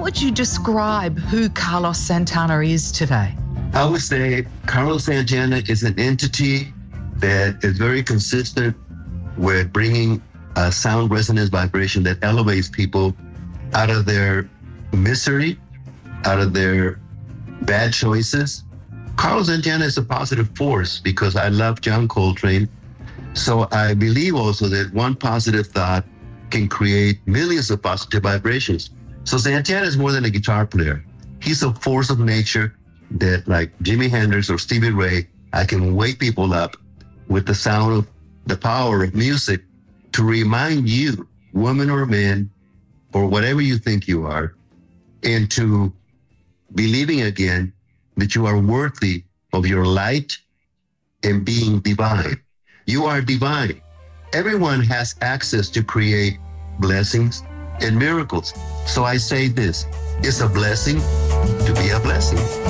would you describe who Carlos Santana is today? I would say Carlos Santana is an entity that is very consistent with bringing a sound resonance vibration that elevates people out of their misery, out of their bad choices. Carlos Santana is a positive force because I love John Coltrane. So I believe also that one positive thought can create millions of positive vibrations. So Santana is more than a guitar player. He's a force of nature that, like Jimi Hendrix or Stevie Ray, I can wake people up with the sound of the power of music to remind you, woman or man, or whatever you think you are, into believing again that you are worthy of your light and being divine. You are divine. Everyone has access to create blessings and miracles. So I say this, it's a blessing to be a blessing.